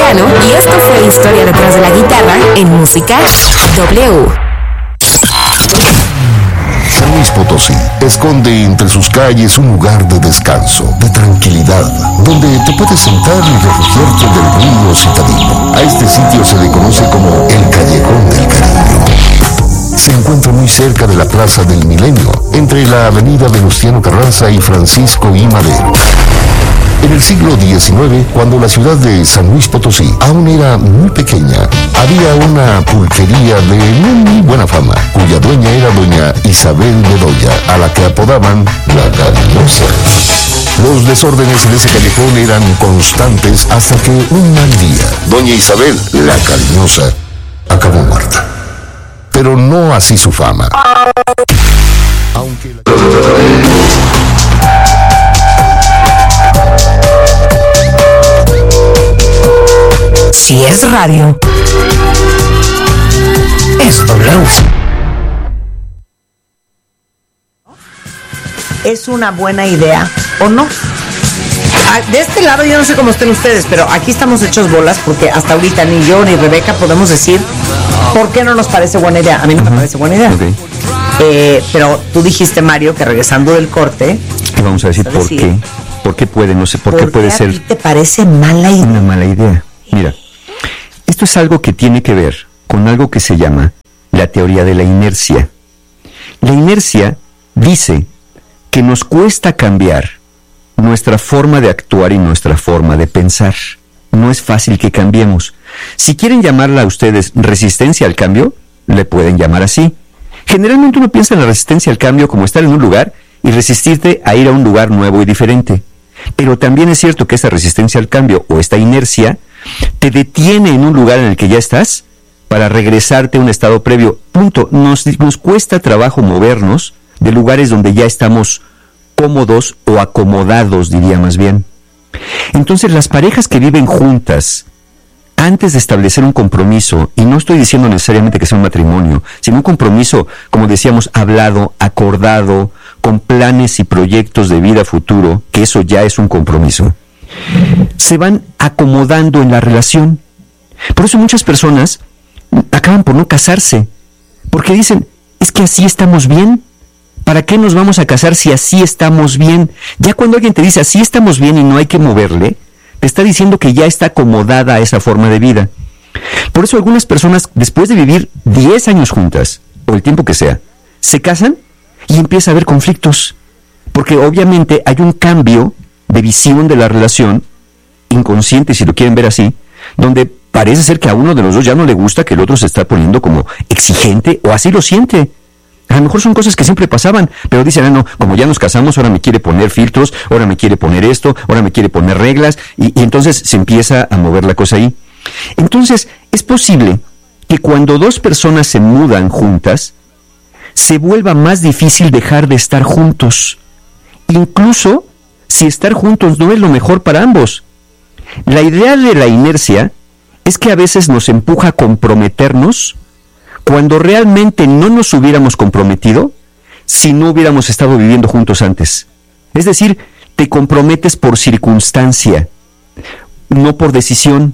mexicano y esto fue Historia detrás de la guitarra en Música W. San Luis Potosí esconde entre sus calles un lugar de descanso, de tranquilidad, donde te puedes sentar y refugiarte del ruido citadino. A este sitio se le conoce como el Callejón del Cariño. Se encuentra muy cerca de la Plaza del Milenio, entre la avenida Venustiano Carranza y Francisco I. Madero. En el siglo XIX, cuando la ciudad de San Luis Potosí aún era muy pequeña, había una pulquería de muy buena fama, cuya dueña era doña Isabel Bedoya, a la que apodaban la Cariñosa. Los desórdenes en ese callejón eran constantes hasta que un mal día, doña Isabel, la Cariñosa, acabó muerta. Pero no así su fama. Aunque Si es radio, es W. ¿Es una buena idea o no? De este lado yo no sé cómo estén ustedes, pero aquí estamos hechos bolas porque hasta ahorita ni yo ni Rebeca podemos decir por qué no nos parece buena idea. A mí no me parece buena idea. Okay. Pero tú dijiste, Mario, que regresando del corte... Y vamos a decir por qué. ¿Por qué puede? No sé, ¿por qué puede ser? ¿A ti te parece mala idea? Una mala idea. Mira, esto es algo que tiene que ver con algo que se llama la teoría de la inercia. La inercia dice que nos cuesta cambiar nuestra forma de actuar y nuestra forma de pensar. No es fácil que cambiemos. Si quieren llamarla a ustedes resistencia al cambio, le pueden llamar así. Generalmente uno piensa en la resistencia al cambio como estar en un lugar y resistirte a ir a un lugar nuevo y diferente. Pero también es cierto que esta resistencia al cambio o esta inercia te detiene en un lugar en el que ya estás para regresarte a un estado previo. Punto. Nos cuesta trabajo movernos de lugares donde ya estamos cómodos o acomodados, diría más bien. Entonces, las parejas que viven juntas antes de establecer un compromiso, y no estoy diciendo necesariamente que sea un matrimonio, sino un compromiso, como decíamos, hablado, acordado, con planes y proyectos de vida futuro, que eso ya es un compromiso, se van acomodando en la relación. Por eso muchas personas acaban por no casarse, porque dicen, es que así estamos bien. ¿Para qué nos vamos a casar si así estamos bien? Ya cuando alguien te dice así estamos bien y no hay que moverle, te está diciendo que ya está acomodada a esa forma de vida. Por eso algunas personas, después de vivir 10 años juntas, o el tiempo que sea, se casan y empieza a haber conflictos. Porque obviamente hay un cambio de visión de la relación, inconsciente si lo quieren ver así, donde parece ser que a uno de los dos ya no le gusta que el otro se está poniendo como exigente, o así lo siente. A lo mejor son cosas que siempre pasaban, pero dicen, no, como ya nos casamos, ahora me quiere poner filtros, ahora me quiere poner esto, ahora me quiere poner reglas, y entonces se empieza a mover la cosa ahí. Entonces, es posible que cuando dos personas se mudan juntas, se vuelva más difícil dejar de estar juntos, incluso si estar juntos no es lo mejor para ambos. La idea de la inercia es que a veces nos empuja a comprometernos cuando realmente no nos hubiéramos comprometido si no hubiéramos estado viviendo juntos antes. Es decir, te comprometes por circunstancia, no por decisión.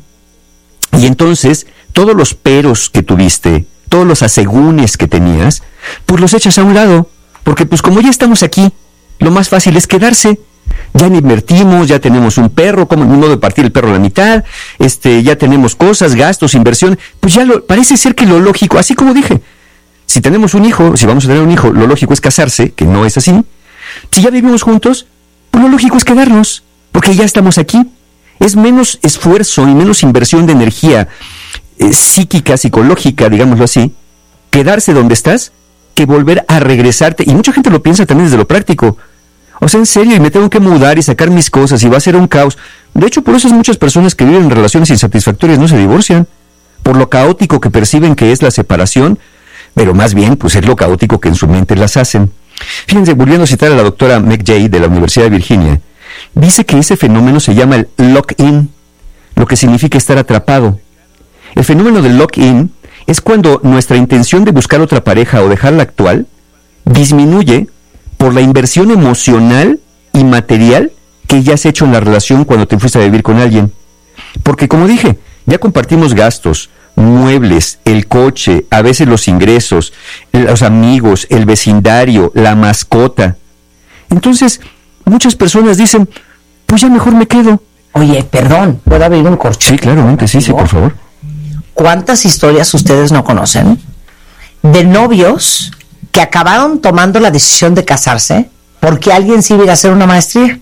Y entonces, todos los peros que tuviste, todos los asegúnes que tenías, pues los echas a un lado, porque pues como ya estamos aquí, lo más fácil es quedarse. Ya invertimos, ya tenemos un perro, como no de partir el perro a la mitad, ya tenemos cosas, gastos, inversión, pues ya parece ser que lo lógico, así como dije, si tenemos un hijo, si vamos a tener un hijo, lo lógico es casarse, que no es así. Si ya vivimos juntos, pues lo lógico es quedarnos, porque ya estamos aquí. Es menos esfuerzo y menos inversión de energía psíquica, psicológica, digámoslo así, quedarse donde estás, que volver a regresarte. Y mucha gente lo piensa también desde lo práctico. O sea, en serio, y me tengo que mudar y sacar mis cosas y va a ser un caos. De hecho, por eso es muchas personas que viven en relaciones insatisfactorias no se divorcian, por lo caótico que perciben que es la separación, pero más bien, pues es lo caótico que en su mente las hacen. Fíjense, volviendo a citar a la doctora Meg Jay de la Universidad de Virginia, dice que ese fenómeno se llama el lock-in, lo que significa estar atrapado. El fenómeno del lock-in es cuando nuestra intención de buscar otra pareja o dejar la actual disminuye por la inversión emocional y material que ya has hecho en la relación cuando te fuiste a vivir con alguien. Porque como dije, Ya compartimos gastos, muebles, el coche, a veces los ingresos, los amigos, el vecindario, la mascota. Entonces, muchas personas dicen, pues ya mejor me quedo. Oye, perdón, ¿puedo abrir un corchete? Sí, claramente, sí, por favor. ¿Cuántas historias ustedes no conocen de novios que acabaron tomando la decisión de casarse porque alguien se iba a ir a hacer una maestría?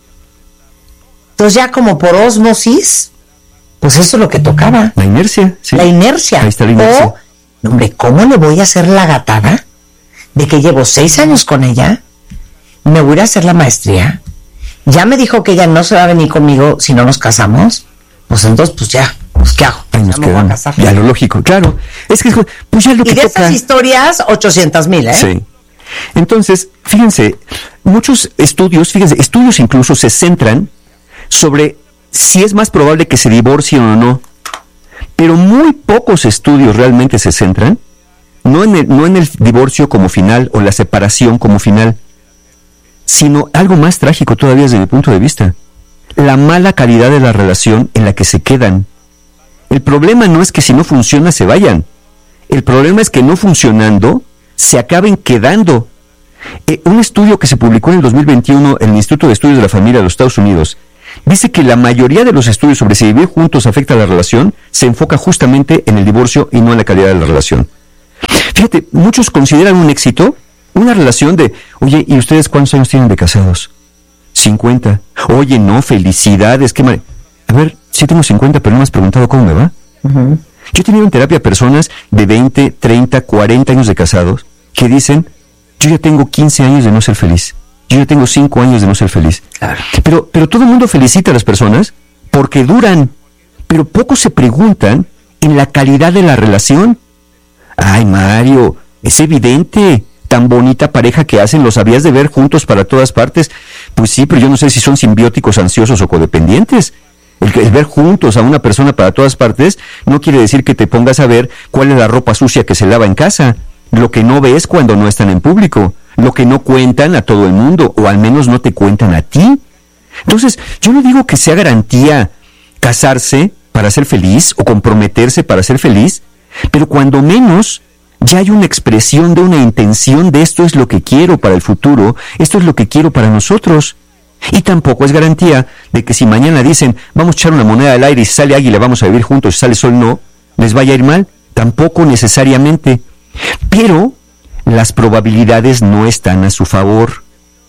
Entonces ya como por ósmosis, pues eso es lo que tocaba. La inercia, sí. La inercia. Ahí está la inercia. O, hombre, ¿cómo le voy a hacer la gatada de que llevo 6 años con ella? Me voy a ir a hacer la maestría. Ya me dijo que ella no se va a venir conmigo si no nos casamos. Pues entonces, pues ya, pues ¿qué hago? Ahí nos me voy a quedamos. casar. Ya lo lógico, claro. Es que, pues ya lo que Y de toca. esas historias, 800,000, ¿eh? Sí. Entonces, fíjense, muchos estudios incluso se centran sobre si es más probable que se divorcien o no. Pero muy pocos estudios realmente se centran, no en el divorcio como final o la separación como final, sino algo más trágico todavía desde mi punto de vista, la mala calidad de la relación en la que se quedan. El problema no es que si no funciona se vayan, el problema es que no funcionando se acaben quedando. Un estudio que se publicó en el 2021 en el Instituto de Estudios de la Familia de los Estados Unidos dice que la mayoría de los estudios sobre si vivir juntos afecta a la relación se enfoca justamente en el divorcio y no en la calidad de la relación. Fíjate, muchos consideran un éxito una relación de, oye, ¿y ustedes cuántos años tienen de casados? 50. Oye, no, felicidades, qué mal. A ver, sí tengo 50, pero no me has preguntado cómo me va. Uh-huh. Yo he tenido en terapia personas de 20, 30, 40 años de casados que dicen, yo ya tengo 15 años de no ser feliz. Yo ya tengo 5 años de no ser feliz. Claro. Pero todo el mundo felicita a las personas porque duran, pero pocos se preguntan en la calidad de la relación. Ay, Mario, es evidente, tan bonita pareja que hacen, los habías de ver juntos para todas partes. Pues sí, pero yo no sé si son simbióticos, ansiosos o codependientes. El ver juntos a una persona para todas partes no quiere decir que te pongas a ver cuál es la ropa sucia que se lava en casa, lo que no ves cuando no están en público, lo que no cuentan a todo el mundo, o al menos no te cuentan a ti. Entonces, yo no digo que sea garantía casarse para ser feliz o comprometerse para ser feliz, pero cuando menos ya hay una expresión de una intención de esto es lo que quiero para el futuro, esto es lo que quiero para nosotros. Y tampoco es garantía de que si mañana dicen vamos a echar una moneda al aire y si sale águila vamos a vivir juntos, si sale sol no, les vaya a ir mal, tampoco necesariamente. Pero las probabilidades no están a su favor.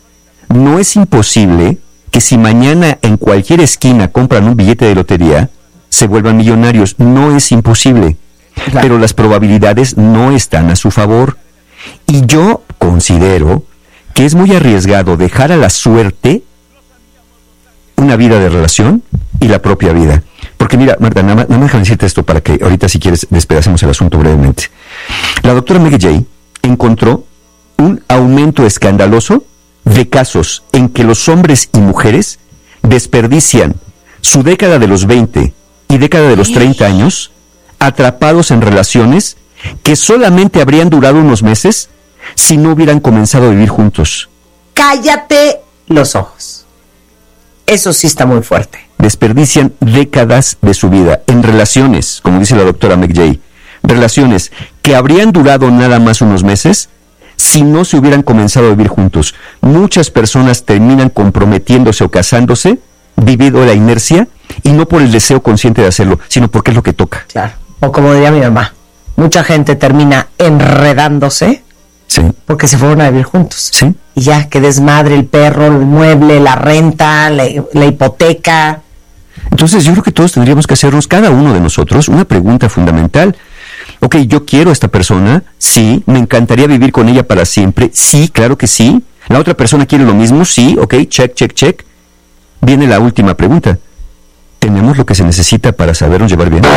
No es imposible que si mañana en cualquier esquina compran un billete de lotería, se vuelvan millonarios. No es imposible. Claro. Pero las probabilidades no están a su favor. Y yo considero que es muy arriesgado dejar a la suerte una vida de relación y la propia vida. Porque mira, Marta, nada más déjame decirte esto para que ahorita si quieres despedacemos el asunto brevemente. La doctora Meg Jay encontró un aumento escandaloso de casos en que los hombres y mujeres desperdician su década de los 20 y década de los 30 años atrapados en relaciones que solamente habrían durado unos meses si no hubieran comenzado a vivir juntos. Cállate los ojos. Eso sí está muy fuerte. Desperdician décadas de su vida en relaciones, como dice la doctora Meg Jay, relaciones que habrían durado nada más unos meses si no se hubieran comenzado a vivir juntos. Muchas personas terminan comprometiéndose o casándose debido a la inercia y no por el deseo consciente de hacerlo, sino porque es lo que toca. Claro. O como diría mi mamá, mucha gente termina enredándose. Sí. Porque se fueron a vivir juntos. Sí. Y ya, que desmadre el perro, el mueble, la renta, la hipoteca. Entonces yo creo que todos tendríamos que hacernos, cada uno de nosotros, una pregunta fundamental. Ok, yo quiero a esta persona, sí. Me encantaría vivir con ella para siempre, sí, claro que sí. La otra persona quiere lo mismo, sí, ok, check, check, check. Viene la última pregunta. ¿Tenemos lo que se necesita para sabernos llevar bien?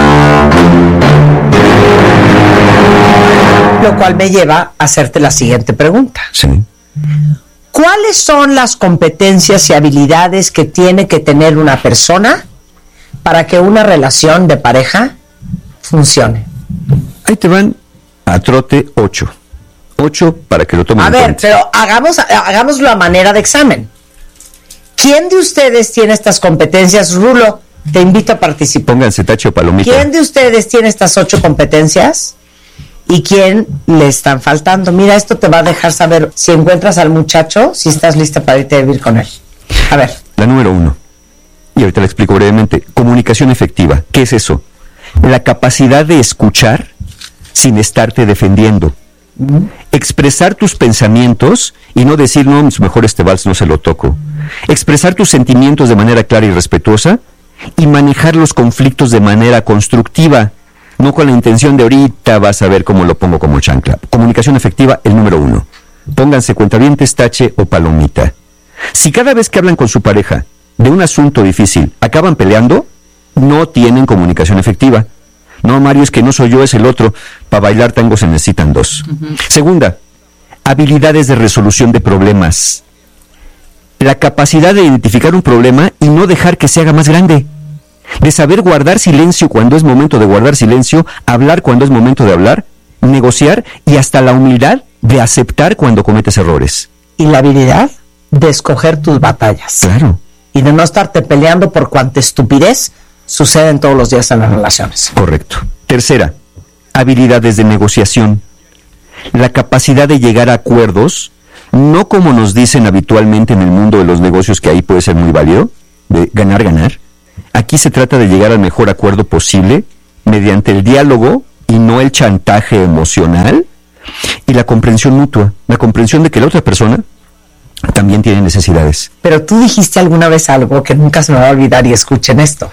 Lo cual me lleva a hacerte la siguiente pregunta. Sí. ¿Cuáles son las competencias y habilidades que tiene que tener una persona para que una relación de pareja funcione? Ahí te van a trote 8. 8 para que lo tomen en cuenta. A ver, pero hagámoslo a manera de examen. ¿Quién de ustedes tiene estas competencias? Rulo, te invito a participar. Pónganse tache o palomita. ¿Quién de ustedes tiene estas 8 competencias y quién le están faltando? Mira, esto te va a dejar saber si encuentras al muchacho, si estás lista para irte a vivir con él. A ver. La número 1, y ahorita la explico brevemente. Comunicación efectiva. ¿Qué es eso? La capacidad de escuchar sin estarte defendiendo. Expresar tus pensamientos y no decir, no, mejor este vals no se lo toco. Expresar tus sentimientos de manera clara y respetuosa y manejar los conflictos de manera constructiva, no con la intención de ahorita vas a ver cómo lo pongo como chancla. Comunicación efectiva, el número 1. Pónganse cuentavientes, tache o palomita. Si cada vez que hablan con su pareja de un asunto difícil acaban peleando, no tienen comunicación efectiva. No, Mario, es que no soy yo, es el otro. Para bailar tango se necesitan 2. Segunda, habilidades de resolución de problemas. La capacidad de identificar un problema y no dejar que se haga más grande. De saber guardar silencio cuando es momento de guardar silencio, hablar cuando es momento de hablar, negociar y hasta la humildad de aceptar cuando cometes errores. Y la habilidad de escoger tus batallas. Claro. Y de no estarte peleando por cuanta estupidez suceden todos los días en las relaciones. Correcto. Tercera, habilidades de negociación. La capacidad de llegar a acuerdos, no como nos dicen habitualmente en el mundo de los negocios, que ahí puede ser muy válido, de ganar. Aquí se trata de llegar al mejor acuerdo posible mediante el diálogo y no el chantaje emocional, y la comprensión mutua, la comprensión de que la otra persona también tiene necesidades. Pero tú dijiste alguna vez algo que nunca se me va a olvidar, y escuchen esto.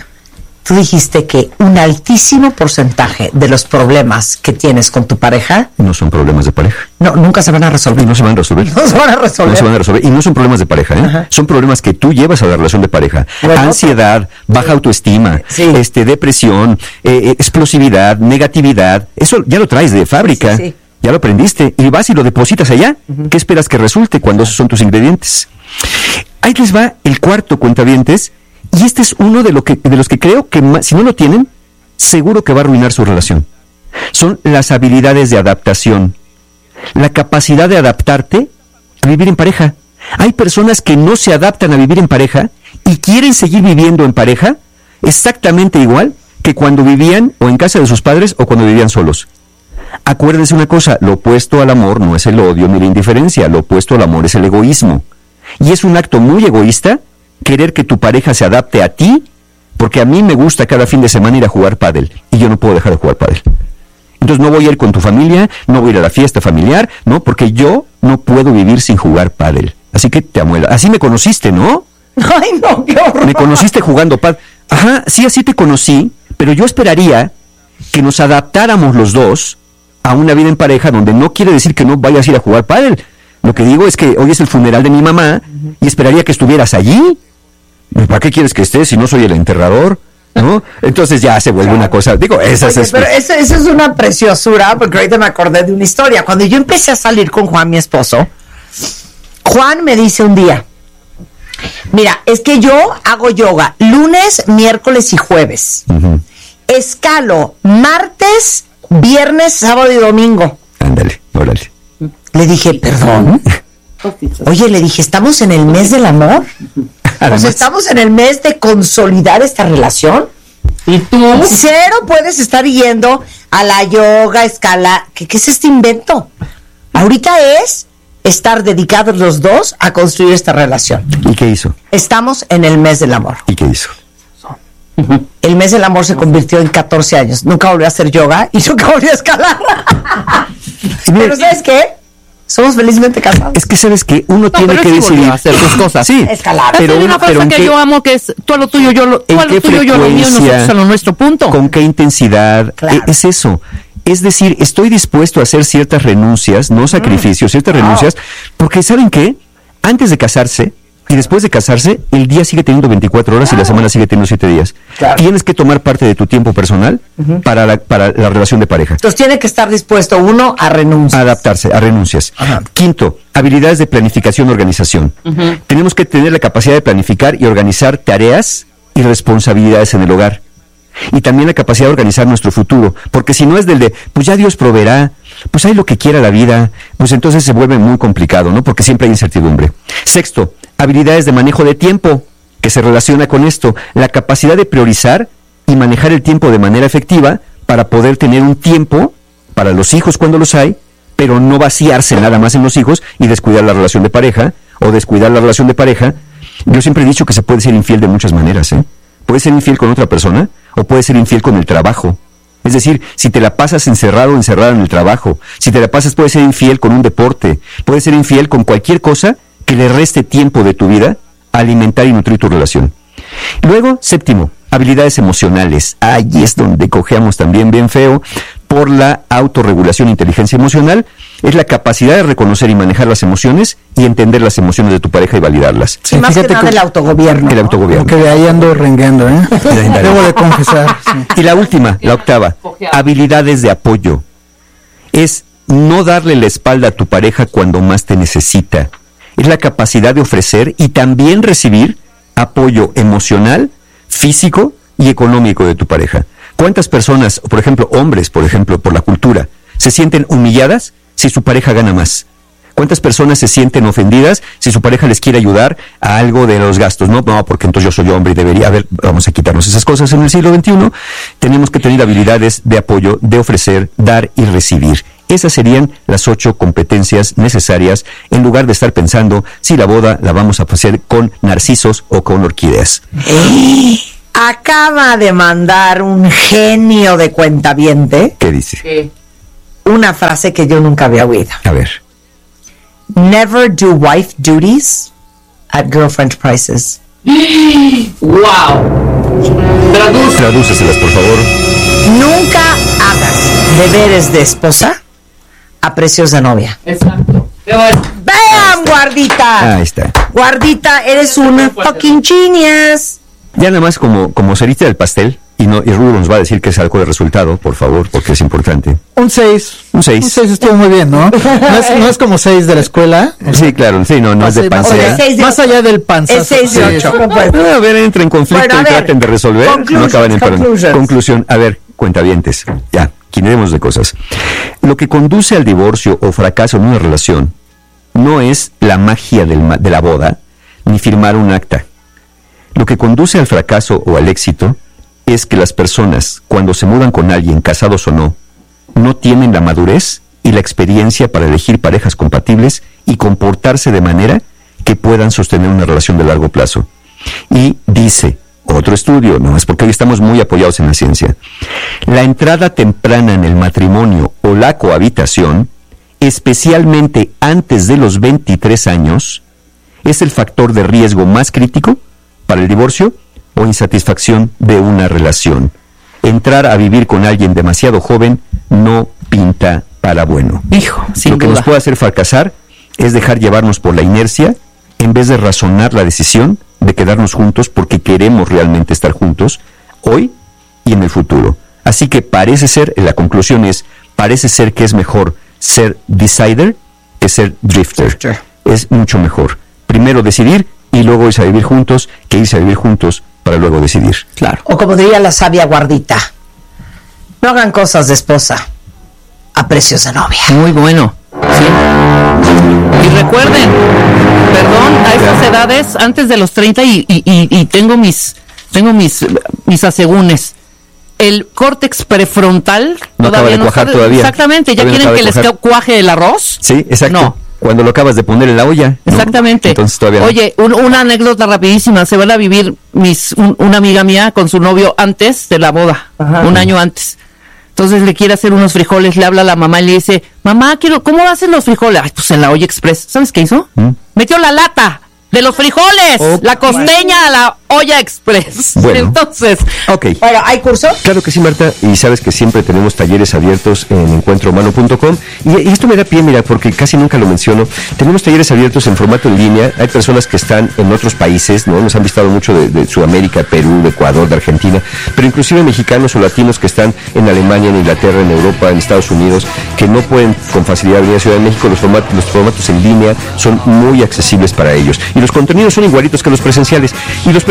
Tú dijiste que un altísimo porcentaje de los problemas que tienes con tu pareja No son problemas de pareja. no, nunca se van a resolver. No se van a resolver. No se van a resolver. No se van a resolver. Y no son problemas de pareja, ¿eh? Ajá. Son problemas que tú llevas a la relación de pareja. Bueno, Ansiedad, baja autoestima, Sí. Depresión, explosividad, negatividad. Eso ya lo traes de fábrica. Sí. Ya lo aprendiste. Y vas y lo depositas allá. ¿Qué esperas que resulte cuando esos son tus ingredientes? Ahí les va el cuarto, cuentavientes. Y este es uno de los que creo que si no lo tienen, seguro que va a arruinar su relación. Son las habilidades de adaptación. La capacidad de adaptarte a vivir en pareja. Hay personas que no se adaptan a vivir en pareja y quieren seguir viviendo en pareja exactamente igual que cuando vivían o en casa de sus padres o cuando vivían solos. Acuérdense una cosa, lo opuesto al amor no es el odio ni la indiferencia, lo opuesto al amor es el egoísmo. Y es un acto muy egoísta querer que tu pareja se adapte a ti, porque a mí me gusta cada fin de semana ir a jugar pádel y yo no puedo dejar de jugar pádel. Entonces no voy a ir con tu familia, no voy a ir a la fiesta familiar, no, porque yo no puedo vivir sin jugar pádel. Así que te amuela. Así me conociste, ¿no? Ay, no, qué horror. Me conociste jugando pádel. Ajá, sí, así te conocí, pero yo esperaría que nos adaptáramos los dos a una vida en pareja donde no quiere decir que no vayas a ir a jugar pádel. Lo que digo es que hoy es el funeral de mi mamá y esperaría que estuvieras allí. ¿Para qué quieres que estés si no soy el enterrador? ¿No? Entonces ya se vuelve una cosa. Digo, esa Oye, es. pero eso es una preciosura, porque ahorita me acordé de una historia. Cuando yo empecé a salir con Juan, mi esposo, Juan me dice un día: mira, es que yo hago yoga lunes, miércoles y jueves. Escalo martes, viernes, sábado y domingo. Ándale, órale. Le dije, ¿perdón? Oye, le dije, ¿estamos en el mes del amor? Además, O sea, ¿estamos en el mes de consolidar esta relación? ¿Y tú? Cero puedes estar yendo a la yoga, escalar. ¿Qué es este invento? Ahorita es estar dedicados los dos a construir esta relación. ¿Y qué hizo? Estamos en el mes del amor. ¿Y qué hizo? El mes del amor se convirtió en 14 años. Nunca volví a hacer yoga y nunca volví a escalar. Pero ¿sabes qué? Somos felizmente casados. Es que sabes que uno tiene pero que sí volvió decidir a hacer tus cosas. Sí, Escalar. Pero hay una pero cosa ¿en que qué- yo amo, que es tú a lo tuyo, yo lo, tú ¿en a lo qué tuyo, yo lo mío, y frecuencia? nosotros a lo nuestro, punto. ¿Con qué intensidad? Claro. Es eso. Es decir, estoy dispuesto a hacer ciertas renuncias, no sacrificios, ciertas renuncias, porque ¿saben qué? Antes de casarse y después de casarse, el día sigue teniendo 24 horas y la semana sigue teniendo 7 días. Claro. Tienes que tomar parte de tu tiempo personal para la relación de pareja. Entonces tiene que estar dispuesto uno a renunciar. Adaptarse a renuncias. Ajá. Quinto, habilidades de planificación y organización. Tenemos que tener la capacidad de planificar y organizar tareas y responsabilidades en el hogar. Y también la capacidad de organizar nuestro futuro, porque si no es del de, pues ya Dios proveerá, pues hay lo que quiera la vida, pues entonces se vuelve muy complicado, ¿no? Porque siempre hay incertidumbre. Sexto, habilidades de manejo de tiempo. que se relaciona con esto, la capacidad de priorizar y manejar el tiempo de manera efectiva para poder tener un tiempo para los hijos cuando los hay, pero no vaciarse nada más en los hijos y descuidar la relación de pareja, o descuidar la relación de pareja. Yo siempre he dicho que se puede ser infiel de muchas maneras, ¿eh? Puedes ser infiel con otra persona, o puedes ser infiel con el trabajo. Es decir, si te la pasas encerrado o encerrada en el trabajo, si te la pasas, puedes ser infiel con un deporte, puedes ser infiel con cualquier cosa que le reste tiempo de tu vida a alimentar y nutrir tu relación. Luego, séptimo, habilidades emocionales. Ahí es donde cojeamos también bien feo por la autorregulación e inteligencia emocional. Es la capacidad de reconocer y manejar las emociones y entender las emociones de tu pareja y validarlas. Sí, más que nada el autogobierno. El autogobierno. Porque de ahí ando rengueando, ¿eh? Debo de confesar. Sí. Y la última, la octava, habilidades de apoyo. Es no darle la espalda a tu pareja cuando más te necesita. Es la capacidad de ofrecer y también recibir apoyo emocional, físico y económico de tu pareja. ¿Cuántas personas, por ejemplo, hombres, por ejemplo, por la cultura, se sienten humilladas si su pareja gana más? ¿Cuántas personas se sienten ofendidas si su pareja les quiere ayudar a algo de los gastos? No, porque entonces yo soy hombre y debería haber, vamos a quitarnos esas cosas en el siglo XXI. Tenemos que tener habilidades de apoyo, de ofrecer, dar y recibir. Esas serían las 8 competencias necesarias en lugar de estar pensando si la boda la vamos a hacer con narcisos o con orquídeas. Acaba de mandar un genio de cuentaviente ¿Qué dice? una frase que yo nunca había oído. A ver. Never do wife duties at girlfriend prices. ¡Wow! Tradúceselas, por favor. Nunca hagas deberes de esposa a precios de novia. Exacto. Qué bueno. ¡Vean, guardita! Ahí está. Guardita, eres una fucking genius. Ya nada más como cerita del pastel, y Rulo nos va a decir que es algo de resultado, por favor, porque es importante. Un 6. Un 6. Un 6 estuvo muy bien, ¿no? No es como 6 de la escuela. Sí, claro, sí, no es de pancea. Más allá del panzazo. Es 6 de 8. A ver, entren en conflicto Bueno, a y ver, traten de resolver. No acaban en conclusions. conclusión. A ver, cuentavientes, ya, quinemos de cosas. Lo que conduce al divorcio o fracaso en una relación no es la magia de la boda, ni firmar un acta. Lo que conduce al fracaso o al éxito es que las personas, cuando se mudan con alguien, casados o no, no tienen la madurez y la experiencia para elegir parejas compatibles y comportarse de manera que puedan sostener una relación de largo plazo. Y dice otro estudio, no es porque hoy estamos muy apoyados en la ciencia, la entrada temprana en el matrimonio o la cohabitación, especialmente antes de los 23 años, es el factor de riesgo más crítico para el divorcio o insatisfacción de una relación. Entrar a vivir con alguien demasiado joven no pinta para bueno. Hijo, sin Lo que duda. nos puede hacer fracasar es dejar llevarnos por la inercia en vez de razonar la decisión de quedarnos juntos porque queremos realmente estar juntos hoy y en el futuro. Así que la conclusión es, parece ser que es mejor ser decider que ser drifter. Es mucho mejor. Primero decidir y luego irse a vivir juntos, que irse a vivir juntos para luego decidir. Claro. O como diría la sabia guardita, no hagan cosas de esposa a precios de novia. Muy bueno. Sí. Y recuerden, perdón, a estas edades, antes de los 30 y tengo mis asegúnes. El córtex prefrontal No acaba de cuajar está, todavía. Exactamente, ¿ya Todavía no quieren acaba que de les cuajar. cuaje el arroz? Sí, exacto. No. Cuando lo acabas de poner en la olla. ¿no? Exactamente. Entonces todavía no. Oye, una anécdota rapidísima. Se van a vivir una amiga mía con su novio antes de la boda, un año antes. Entonces le quiere hacer unos frijoles, le habla a la mamá y le dice, mamá, ¿cómo hacen los frijoles? Ay, pues en la olla express. ¿Sabes qué hizo? Metió la lata de los frijoles, la costeña a la olla express. Bueno. Entonces, Ok. Bueno, ¿hay curso? Claro que sí, Marta, y sabes que siempre tenemos talleres abiertos en encuentrohumano.com y esto me da pie, mira, porque casi nunca lo menciono. Tenemos talleres abiertos en formato en línea. Hay personas que están en otros países, ¿no? Nos han visitado mucho de Sudamérica, Perú, de Ecuador, de Argentina, pero inclusive mexicanos o latinos que están en Alemania, en Inglaterra, en Europa, en Estados Unidos, que no pueden con facilidad venir a Ciudad de México. Los formatos en línea son muy accesibles para ellos y los contenidos son igualitos que los presenciales. Y los presenciales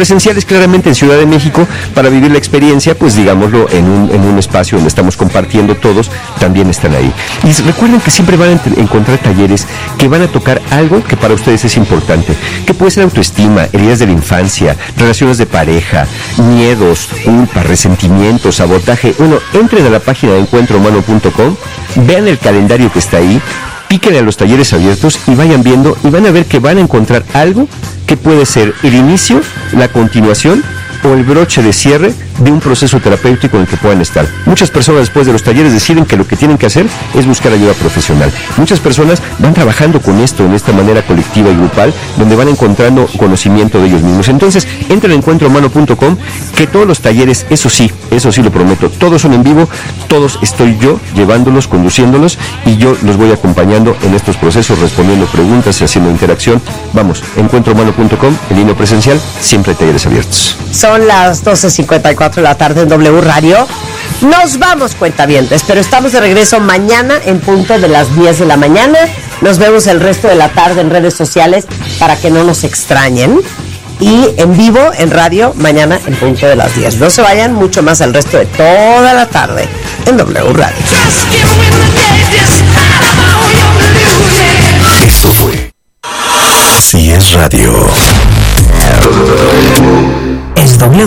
presenciales claramente en Ciudad de México para vivir la experiencia, pues digámoslo, en un espacio donde estamos compartiendo todos, también están ahí. Y recuerden que siempre van a encontrar talleres que van a tocar algo que para ustedes es importante, que puede ser autoestima, heridas de la infancia, relaciones de pareja, miedos, culpa, resentimiento, sabotaje. Bueno, entren a la página de encuentrohumano.com, vean el calendario que está ahí, píquenle a los talleres abiertos y vayan viendo y van a ver que van a encontrar algo que puede ser el inicio, la continuación o el broche de cierre de un proceso terapéutico en el que puedan estar. Muchas personas después de los talleres deciden que lo que tienen que hacer es buscar ayuda profesional. Muchas personas van trabajando con esto en esta manera colectiva y grupal, donde van encontrando conocimiento de ellos mismos. Entonces, entren a encuentrohumano.com, que todos los talleres, eso sí lo prometo, todos son en vivo, todos estoy yo llevándolos, conduciéndolos, y yo los voy acompañando en estos procesos, respondiendo preguntas y haciendo interacción. Vamos, encuentrohumano.com, en línea presencial, siempre hay talleres abiertos. Son las 12:54 de la tarde en W Radio. Nos vamos, cuentavientes, pero estamos de regreso mañana en punto de las 10 de la mañana. Nos vemos el resto de la tarde en redes sociales para que no nos extrañen. Y en vivo, en radio, mañana en punto de las 10. No se vayan, mucho más el resto de toda la tarde en W Radio. Esto fue Si es Radio. Es W.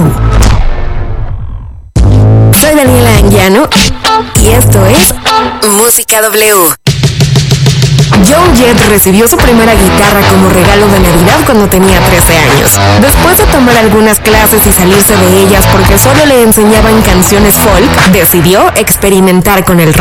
Soy Daniela Anguiano y esto es Música W. Joan Jett recibió su primera guitarra como regalo de Navidad cuando tenía 13 años. Después de tomar algunas clases y salirse de ellas porque solo le enseñaban canciones folk, decidió experimentar con el rock.